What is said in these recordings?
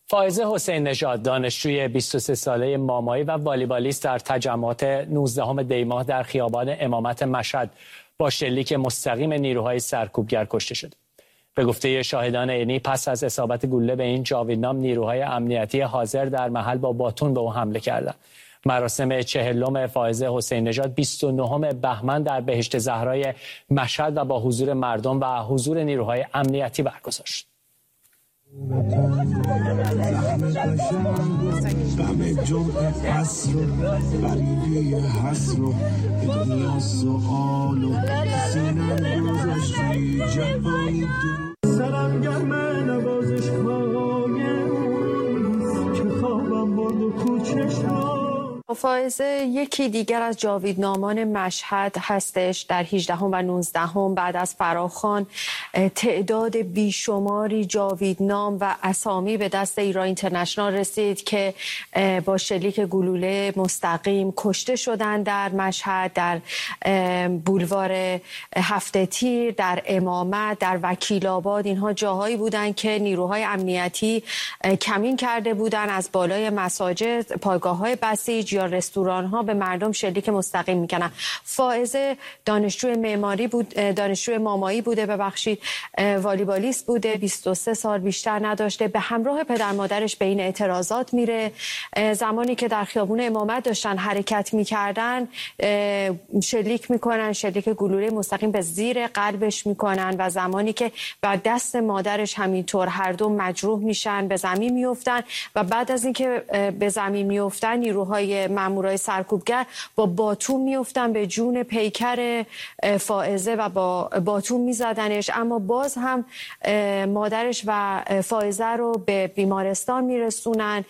فائزه حسین نژاد، دانشجوی 23 ساله مامایی و والیبالیست، در تجمعات 19 دی ماه در خیابان امامت مشهد با شلیک مستقیم نیروهای سرکوبگر کشته شد. به گفته شاهدان عینی، پس از اصابت گلوله به این جاویدنام، نیروهای امنیتی حاضر در محل با باتون به او حمله کردند. مراسم 40 فائزه حسین نژاد 29 بهمن در بهشت زهرای مشهد و با حضور مردم و حضور نیروهای امنیتی برگزار شد. فائزه یکی دیگر از جاویدنامان مشهد هستش. در 18 و 19 بعد از فراخوان تعداد بیشماری جاویدنام و اسامی به دست ایران اینترنشنال رسید که با شلیک گلوله مستقیم کشته شدند در مشهد، در بولوار هفته تیر، در امامت، در وکیل آباد. اینها جاهایی بودند که نیروهای امنیتی کمین کرده بودند، از بالای مساجد، پایگاه‌های بسیج یا رستوران ها به مردم شلیک مستقیم میکنن. فائزه دانشجوی معماری بود، دانشجوی مامایی بوده، والیبالیست بوده، 23 سال بیشتر نداشته. به همراه پدر مادرش به این اعتراضات میره. زمانی که در خیابون امامت داشتن حرکت میکردن شلیک میکنن، شلیک گلوله مستقیم به زیر قلبش میکنن و زمانی که بر دست مادرش همینطور هر دو مجروح میشن، به زمین میافتن و بعد از اینکه به زمین میافتن نیروهای مامورای سرکوبگر با باتون میافتن به جون پیکر فائزه و با باتون میزدنش، اما باز هم مادرش و فائزه رو به بیمارستان میرسونن،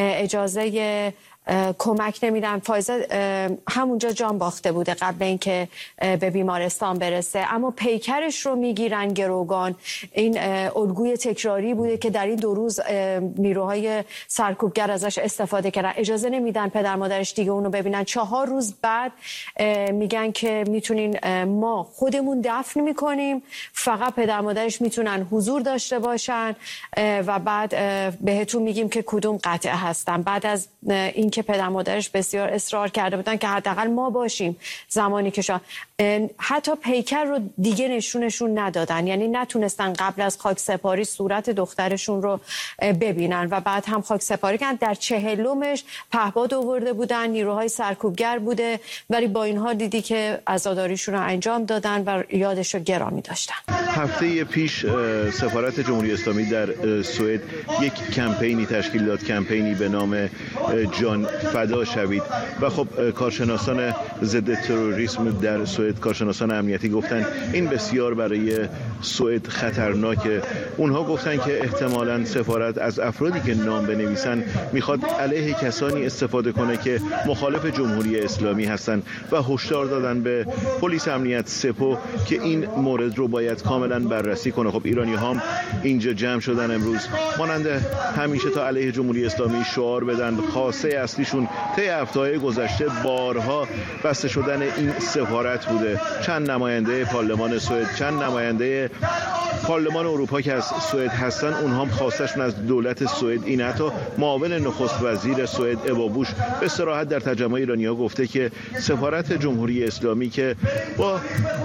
اجازه کمک نمیدن. فائزه همونجا جان باخته بوده قبل اینکه به بیمارستان برسه، اما پیکرش رو میگیرن گروگان. این الگوی تکراری بوده که در این 2 روز نیروهای سرکوبگر ازش استفاده کردن. اجازه نمیدن پدر مادرش دیگه اونو ببینن. 4 روز بعد میگن که میتونین، ما خودمون دفن میکنیم، فقط پدر مادرش میتونن حضور داشته باشن و بعد بهتون میگیم که کدوم قطعه هستن. بعد از اینکه پدر مادرش بسیار اصرار کرده بودن که حداقل ما باشیم زمانی که حتی پیکر رو دیگه نشونشون ندادن، یعنی نتونستن قبل از خاک سپاری صورت دخترشون رو ببینن و بعد هم خاک سپاری کردن. در 40مش پهپاد آورده بودن، نیروهای سرکوبگر بوده، ولی با این حال دیدی که عزاداریشون رو انجام دادن و یادش رو گرامی داشتن. هفته پیش سفارت جمهوری اسلامی در سوئد یک کمپینی تشکیل داد، کمپینی به نام جان فدا شوید و خب کارشناسان ضد تروریسم در سوئد، کارشناسان امنیتی گفتن این بسیار برای سوئد خطرناکه. اونها گفتن که احتمالاً سفارت از افرادی که نام بنویسن میخواد علیه کسانی استفاده کنه که مخالف جمهوری اسلامی هستن و هشدار دادن به پلیس امنیت سپو که این مورد رو باید کاملا بررسی کنه. خب ایرانی هم اینجا جمع شدن امروز مانند همیشه تا علیه جمهوری اسلامی شعار بدن. خواسته اصلیشون طی هفته‌های گذشته بارها بسته شدن این سفارت بوده. چند نماینده پارلمان سوئد، چند نماینده پارلمان اروپا که از سوئد هستن، اونها هم خواستشون از دولت سوئد این. حتی معاون نخست وزیر سوئد ابابوش به صراحت در تجمع ایرانی‌ها گفته که سفارت جمهوری اسلامی که با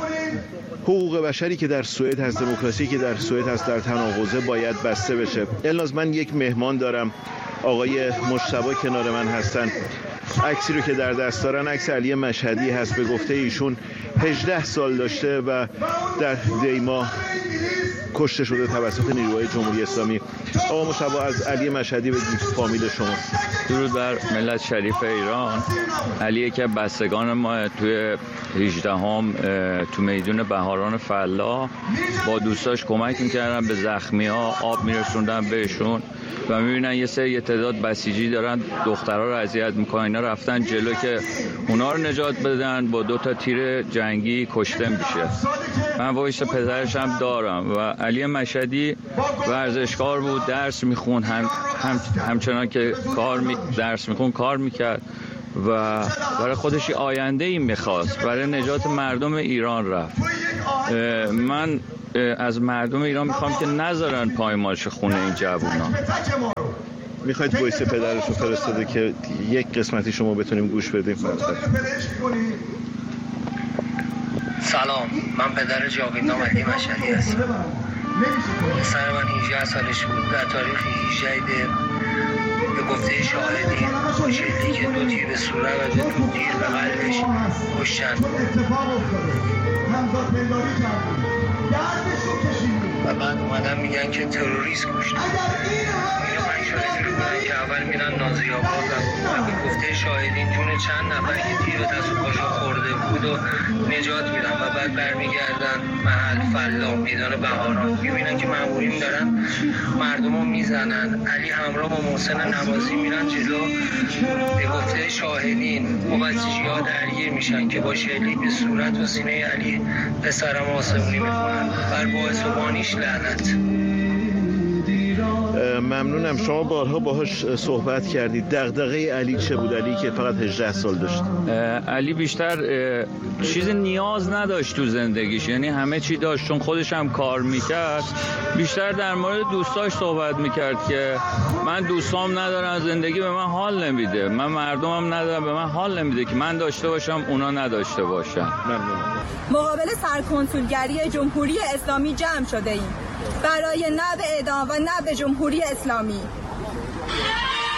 حقوق بشری که در سوئد هست، دموکراسی که در سوئد هست، در تناقضه باید بسته بشه. الناز من یک مهمان دارم، آقای مجتبی کنار من هستن. عکسی رو که در دست دارن عکس علی مشهدی هست. به گفته ایشون 18 سال داشته و در دی ماه کشته شده توسط نیروهای جمهوری اسلامی. آقا مجتبی، از علی مشهدی بگید فامیل شما. درود بر ملت شریف ایران. علی که بستگان ما توی 18 تو میدون بهاران فلاح با دوستاش کمک میکردن به زخمی ها، آب میرسوندن بهشون و میبینن یه سری تعداد بسیجی دارن دخترها رو اذیت میکنن. اینا رفتن جلو که اونا رو نجات بدن، با 2 تیر جنگی کشته میشه. من وایس پدرش هم دارم و علی مشهدی ورزشکار بود، درس میخون، همچنان که درس میخون کار میکرد و برای خودش آینده ای میخواست، برای نجات مردم ایران رفت. من از مردم ایران میخوام که نذارن پایمالش خونه این جوونا. میخواید وایس پدرش رو فرستاده که یک قسمتی شما بتونیم گوش بدیم. سلام، من پدر جاویدنام علی مشهدی هستم. پسر من 18 سالش بود. در تاریخ 18 به گفته شاهدین با شلیک 2 تیر به صورت و 2 تیر به قلبش کشتن و بعد اومدن میگن که تروریست کشتن. اینو من شاهدی رو بودن که اول میرن نازی آباد و به گفته شاهدین جون چند نفر که تیر به دست و پاشون خورده بود و نجات میدن و بعد برمیگردن محل فلا میدان بهاران میبینن که مامورین دارن مردم رو میزنن. علی همراه با محسن نمازی میرن جلو. به گفته شاهدین مبسیجی‌ها درگیر میشن که با شلیک به صورت و سینه علی پسرم آسمونی میکنن. بر باعث و بانیش لعنت. ممنونم. شما بارها باهاش صحبت کردید. دغدغه علی چه بود؟ علی که فقط 18 سال داشت. علی بیشتر چیز نیاز نداشت تو زندگیش، یعنی همه چی داشت چون خودش هم کار میکرد. بیشتر در مورد دوستاش صحبت میکرد که من دوستام ندارم، زندگی به من حال نمیده، من مردمم ندارم به من حال نمیده که من داشته باشم اونا نداشته باشن. ممنونم. مقابل سرکنسولگری جمهوری اسلامی جمع شده ایم برای نه به اعدام و نه به جمهوری اسلامی.